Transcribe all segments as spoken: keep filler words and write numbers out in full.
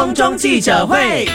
空中记者会。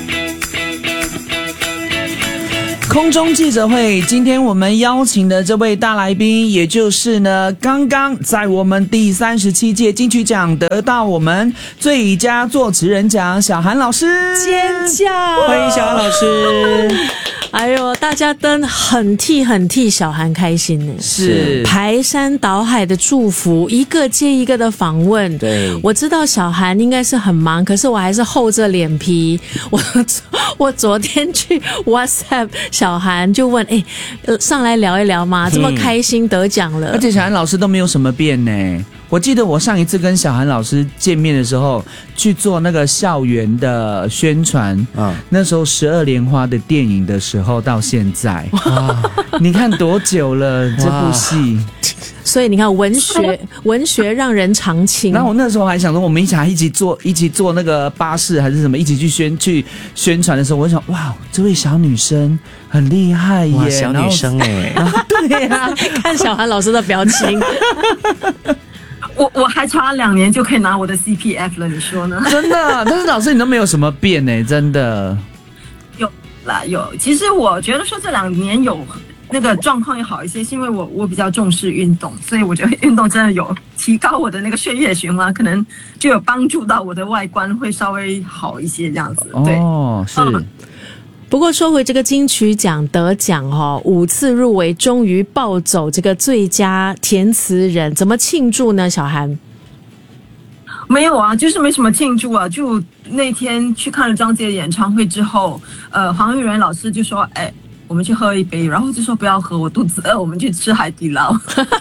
空中记者会，今天我们邀请的这位大来宾，也就是呢，刚刚在我们第三十七届金曲奖得到我们最佳作词人奖，小涵老师， 尖叫！ 欢迎小涵老师。 哎呦，大家都很替很替小涵开心呢， 是排山倒海的祝福，一个接一个的访问。 对， 我知道小涵应该是很忙，可是我还是厚着脸皮。我我昨天去 WhatsApp 小涵就问，哎、欸，上来聊一聊嘛，这么开心得奖了， 而且小涵老师都没有什么变呢。我记得我上一次跟小涵老师见面的时候，去做那个校园的宣传，嗯，那时候十二莲花的电影的时候到现在，哇，你看多久了这部戏？ 所以你看文学文学让人长青。 然后我那时候还想说，我们一起还一起坐一起坐那个巴士还是什么，一起去宣去宣传的时候，我就想，哇，这位小女生很厉害耶， 哇，小女生哎， 对呀、啊，看小涵老师的表情。 我我还差两年就可以拿我的 C P F 了，你说呢？ 真的，但是老师你都没有什么变呢、欸，真的。 有啦有，其实我觉得说这两年有那个状况也好一些，是因为我我比较重视运动，所以我觉得运动真的有提高我的那个血液循环，可能就有帮助到我的外观会稍微好一些这样子。对， 哦，是。嗯， 不过说回这个金曲奖得奖哦，五次入围，终于抱走这个最佳填词人，怎么庆祝呢？小涵？ 没有啊，就是没什么庆祝啊。就那天去看了张杰的演唱会之后，呃，黄玉仁老师就说：“哎，我们去喝一杯。”然后就说：“不要喝，我肚子饿，我们去吃海底捞。”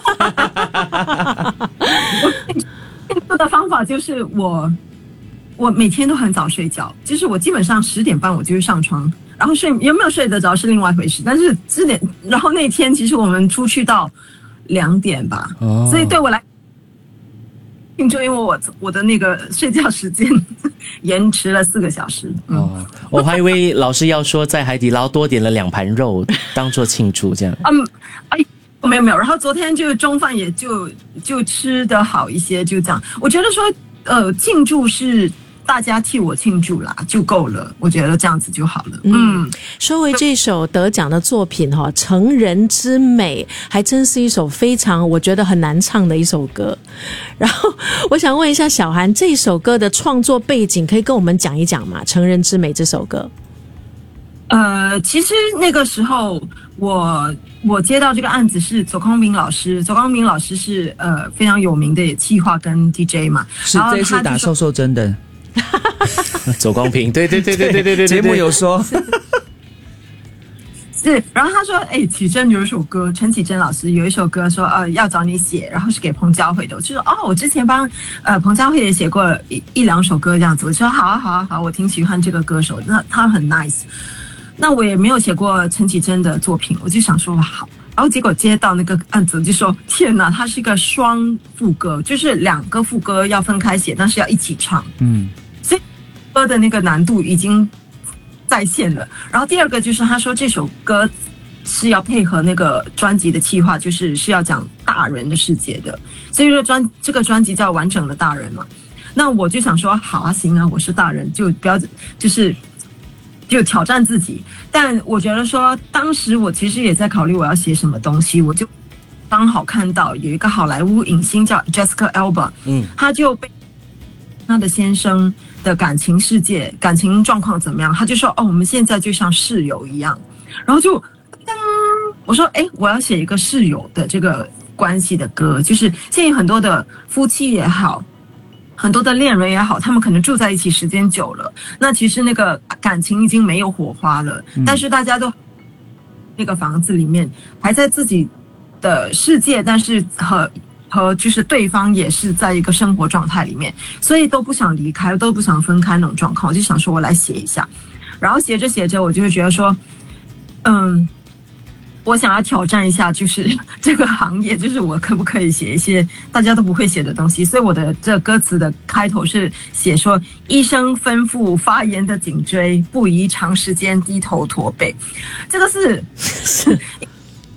庆祝的方法就是我，我每天都很早睡觉，就是我基本上十点半我就会上床。然后睡有没有睡得着是另外一回事，但是十点，然后那天其实我们出去到两点吧，哦、所以对我来，庆祝因为我我的那个睡觉时间延迟了四个小时。嗯、哦， 我还以为老师要说在海底捞多点了两盘肉当做庆祝这样。 嗯，哎，没有没有，然后昨天就中饭也就就吃得好一些，就这样。我觉得说，呃，庆祝是。大家替我庆祝啦，就够了。我觉得这样子就好了。嗯， 说回这首得奖的作品哈，《成人之美》还真是一首非常我觉得很难唱的一首歌。然后我想问一下小涵，这首歌的创作背景可以跟我们讲一讲吗？《成人之美》这首歌。 呃，其实那个时候我我接到这个案子是左光明老师，左光明老师是呃非常有名的企划跟 D J 嘛， 是这次打瘦瘦针的。 左光平，对对对对对对对， 节目有说， 是，然后他说，哎、欸，启真有一首歌，陈绮贞老师有一首歌说，呃，要找你写，然后是给彭佳慧的，我就说，哦，我之前帮呃彭佳慧也写过一一两首歌这样子，我说好啊好啊好，我挺喜欢这个歌手，那他很 nice， 那我也没有写过陈绮贞的作品，我就想说好。然后结果接到那个案子，就说天哪，它是一个双副歌，就是两个副歌要分开写，但是要一起唱。嗯，所以歌的那个难度已经在线了。然后第二个就是他说这首歌是要配合那个专辑的企划，就是是要讲大人的世界的，所以说专这个专辑叫完整的大人嘛。那我就想说，好啊，行啊，我是大人，就不要就是。就挑战自己，但我觉得说，当时我其实也在考虑我要写什么东西，我就刚好看到有一个好莱坞影星叫 Jessica Alba， 嗯，他就被他的先生的感情世界、感情状况怎么样，他就说，哦，我们现在就像室友一样，然后就，我说，哎，我要写一个室友的这个关系的歌，就是现在很多的夫妻也好。很多的恋人也好，他们可能住在一起时间久了，那其实那个感情已经没有火花了，嗯、但是大家都那个房子里面还在自己的世界，但是和和就是对方也是在一个生活状态里面，所以都不想离开，都不想分开那种状况。我就想说我来写一下，然后写着写着，我就会觉得说，嗯。我想要挑战一下，就是这个行业，就是我可不可以写一些大家都不会写的东西？所以我的这歌词的开头是写说：医生吩咐发炎的颈椎，不宜长时间低头驼背。这个是是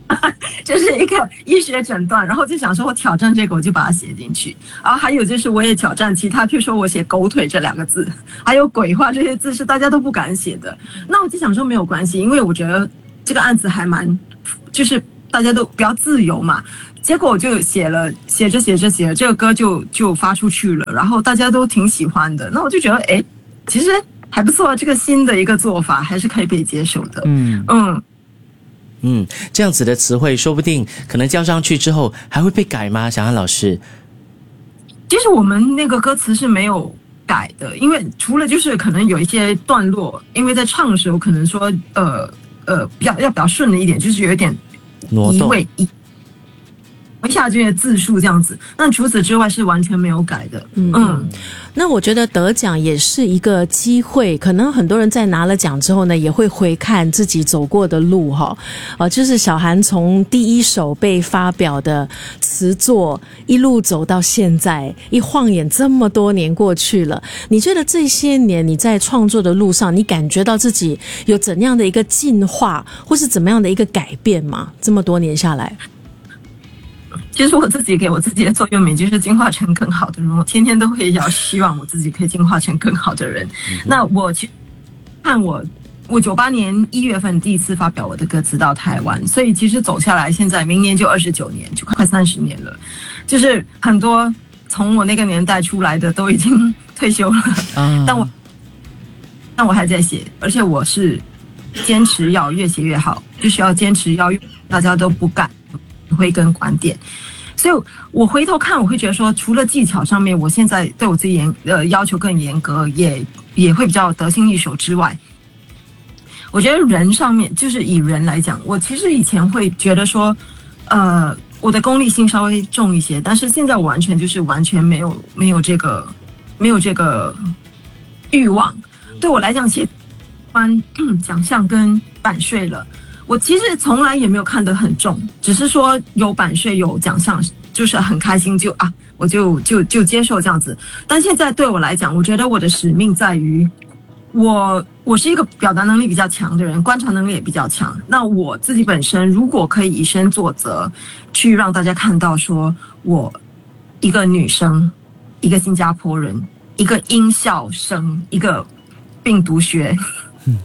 就是一个医学诊断，然后就想说我挑战这个，我就把它写进去。然后还有就是我也挑战其他，譬如说我写狗腿这两个字，还有鬼话这些字是大家都不敢写的。那我就想说没有关系，因为我觉得这个案子还蛮，就是大家都比较自由嘛。结果我就写了，写着写着写着，这个歌就就发出去了，然后大家都挺喜欢的。那我就觉得，哎，其实还不错，这个新的一个做法还是可以被接受的。嗯嗯。 嗯，这样子的词汇说不定可能交上去之后还会被改吗？小安老师， 其实我们那个歌词是没有改的，因为除了就是可能有一些段落，因为在唱的时候可能说呃呃比较要比较顺了一点，就是有一点移位移一下这些字数这样子，那除此之外是完全没有改的。嗯，嗯那我觉得得奖也是一个机会，可能很多人在拿了奖之后呢，也会回看自己走过的路哈。呃，就是小涵从第一首被发表的词作一路走到现在，一晃眼这么多年过去了，你觉得这些年你在创作的路上，你感觉到自己有怎样的一个进化，或是怎么样的一个改变吗？这么多年下来？ 其实我自己给我自己的座右铭就是进化成更好的人，我天天都会要希望我自己可以进化成更好的人。嗯、那我去看我，我九八年一月份第一次发表我的歌词到台湾，所以其实走下来，现在明年就二十九年，就快三十年了。就是很多从我那个年代出来的都已经退休了，嗯、但我但我还在写，而且我是坚持要越写越好，就是要坚持要大家都不干。会跟观点，所以我回头看，我会觉得说，除了技巧上面，我现在对我自己严呃要求更严格，也也会比较得心应手之外，我觉得人上面，就是以人来讲，我其实以前会觉得说，呃，我的功利性稍微重一些，但是现在我完全就是完全没有没有这个没有这个欲望，对我来讲，其实关奖项跟版税了。我其实从来也没有看得很重，只是说有版税有奖项，就是很开心就啊，我就就就接受这样子。但现在对我来讲，我觉得我的使命在于，我我是一个表达能力比较强的人，观察能力也比较强。那我自己本身如果可以以身作则，去让大家看到说我一个女生，一个新加坡人，一个音效生，一个病毒学。嗯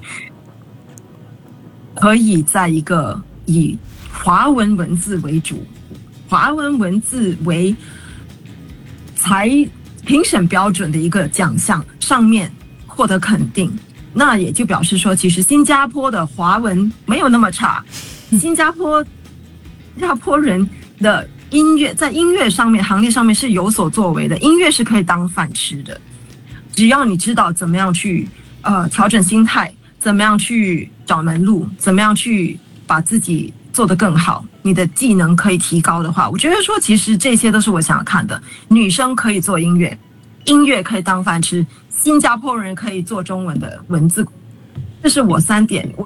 可以在一个以华文文字为主、华文文字为才评审标准的一个奖项上面获得肯定，那也就表示说，其实新加坡的华文没有那么差，新加坡新加坡人的音乐在音乐上面、行业上面是有所作为的，音乐是可以当饭吃的，只要你知道怎么样去呃调整心态。怎么样去找门路，怎么样去把自己做得更好，你的技能可以提高的话，我觉得说其实这些都是我想要看的。女生可以做音乐，音乐可以当饭吃，新加坡人可以做中文的文字，这是我三点我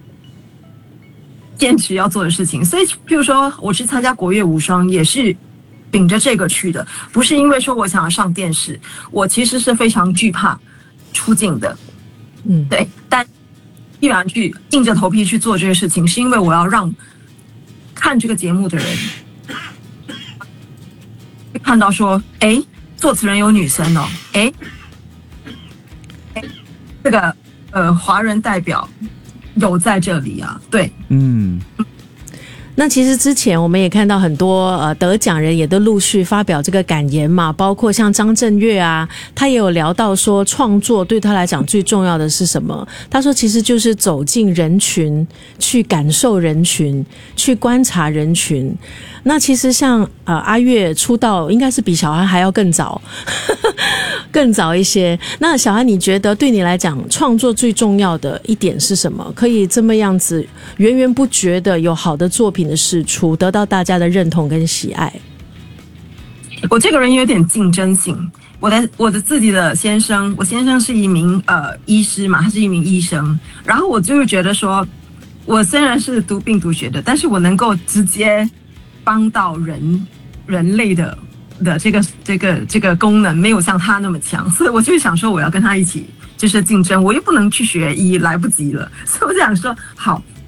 坚持要做的事情。所以譬如说我去参加国乐无双也是秉着这个去的，不是因为说我想要上电视，我其实是非常惧怕出镜的，嗯，对，但依然去硬着头皮去做这些事情，是因为我要让看这个节目的人看到说，哎，作词人有女生哦，哎，这个呃华人代表有在这里啊，对，嗯。 那其实之前我们也看到很多呃得奖人也都陆续发表这个感言嘛，包括像张震岳啊，他也有聊到说创作对他来讲最重要的是什么？他说其实就是走进人群，去感受人群，去观察人群。那其实像呃阿月出道应该是比小安还要更早更早一些。那小安你觉得对你来讲创作最重要的一点是什么？可以这么样子源源不绝的有好的作品的释出，得到大家的认同跟喜爱？ 我这个人有点竞争性。我的我的自己的先生，我先生是一名呃医师嘛，他是一名医生。然后我就是觉得说，我虽然是读病毒学的，但是我能够直接帮到人人类的的这个这个这个功能没有像他那么强，所以我就想说我要跟他一起就是竞争，我又不能去学医，来不及了，所以我就想说好，那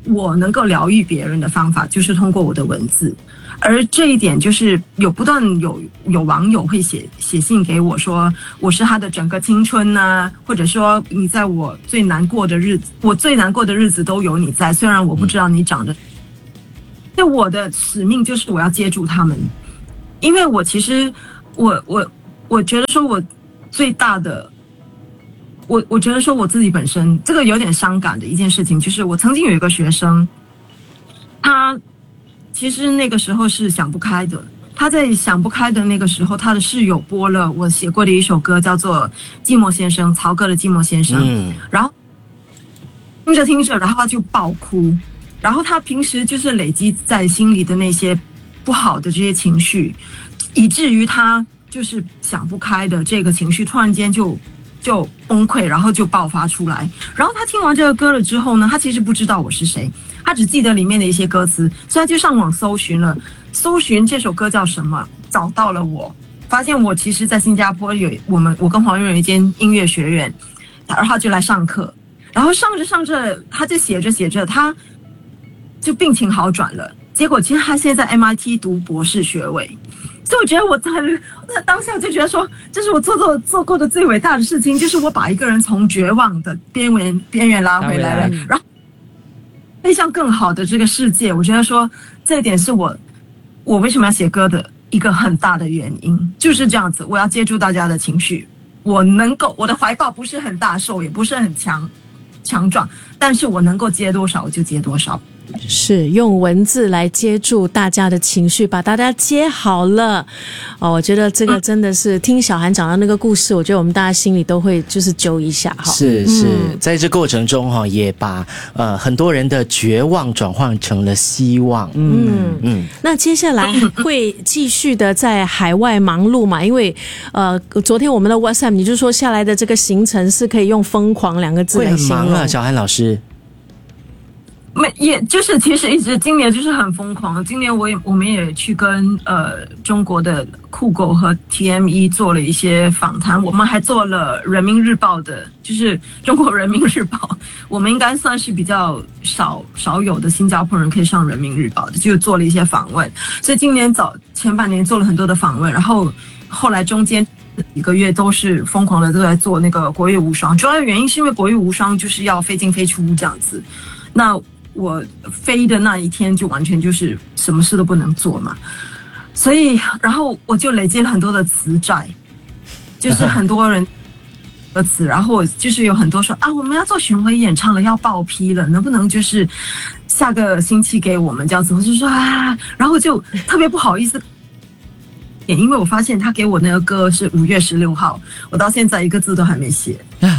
我能够疗愈别人的方法就是通过我的文字，而这一点就是有不断有有网友会写写信给我说，我是他的整个青春呢、啊，或者说你在我最难过的日子，我最难过的日子都有你在，虽然我不知道你长得。那我的使命就是我要接住他们，因为我其实我我我觉得说我最大的。我我觉得说我自己本身这个有点伤感的一件事情，就是我曾经有一个学生，他其实那个时候是想不开的。他在想不开的那个时候，他的室友播了我写过的一首歌，叫做《寂寞先生》，曹格的《寂寞先生》。嗯，然后听着听着，然后他就爆哭。然后他平时就是累积在心里的那些不好的这些情绪，以至于他就是想不开的这个情绪，突然间就。就崩溃，然后就爆发出来。然后他听完这个歌了之后呢，他其实不知道我是谁，他只记得里面的一些歌词，所以他就上网搜寻了，搜寻这首歌叫什么，找到了我，发现我其实在新加坡有我们我跟黄润有一间音乐学院，然后他就来上课，然后上着上着他就写着写着，他就病情好转了。结果其实他现在在 M I T 读博士学位。所以我觉得我在那当下就觉得说，这是我做做做过的最伟大的事情，就是我把一个人从绝望的边缘边缘拉回来了，然后飞向更好的这个世界。我觉得说这一点是我我为什么要写歌的一个很大的原因，就是这样子。我要接住大家的情绪，我能够我的怀抱不是很大，手也不是很强强壮，但是我能够接多少我就接多少。 是用文字来接住大家的情绪，把大家接好了哦。我觉得这个真的是听小涵讲到那个故事，我觉得我们大家心里都会就是揪一下哈。 是是、嗯，在这过程中哈，也把呃很多人的绝望转换成了希望。嗯嗯，那接下来会继续的在海外忙碌嘛？因为呃，昨天我们的 WhatsApp 你就说下来的这个行程是可以用疯狂两个字来形容。 会很忙啊，小涵老师。 没，也就是其实一直今年就是很疯狂。今年我也我们也去跟呃中国的酷狗和 T M E 做了一些访谈，我们还做了人民日报的，就是中国人民日报，我们应该算是比较少少有的新加坡人可以上人民日报的，就做了一些访问。所以今年早前半年做了很多的访问，然后后来中间几个月都是疯狂的都在做那个国乐无双，主要的原因是因为国乐无双就是要飞进飞出这样子，那。我飞的那一天就完全就是什么事都不能做嘛，所以然后我就累积了很多的词债，就是很多人的词，然后就是有很多说啊，我们要做巡回演唱了，要报批了，能不能就是下个星期给我们这样子？我就说啊，然后就特别不好意思，因为我发现他给我那个歌是五月十六号，我到现在一个字都还没写。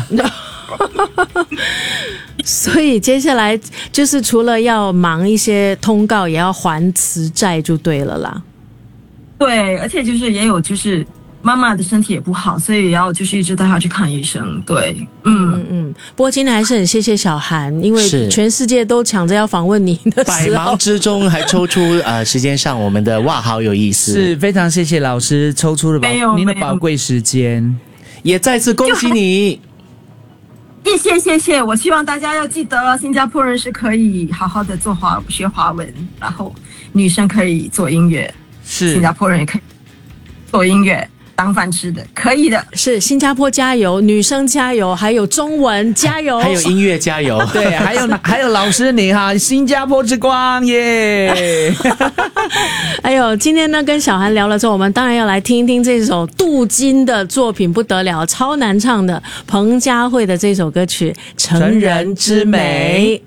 所以接下来就是除了要忙一些通告，也要还词债就对了啦。 对，而且就是也有就是妈妈的身体也不好，所以也要就是一直带她去看医生。对，嗯嗯嗯。不过今天还是很谢谢小涵，因为全世界都抢着要访问你的时候， 百忙之中还抽出呃时间上我们的哇，好有意思。 是非常谢谢老师抽出了宝您的宝贵时间， 也再次恭喜你。 谢谢谢谢，我希望大家要记得，新加坡人是可以好好的做华学华文，然后女生可以做音乐， 是新加坡人也可以做音乐当饭吃的，可以的。 是新加坡加油，女生加油，还有中文加油， 还有音乐加油， 对，还有还有老师你哈，新加坡之光耶！ 哎呦，今天呢跟小涵聊了之后，我们当然要来听一听这首镀金的作品，不得了，超难唱的彭佳慧的这首歌曲《成人之美》。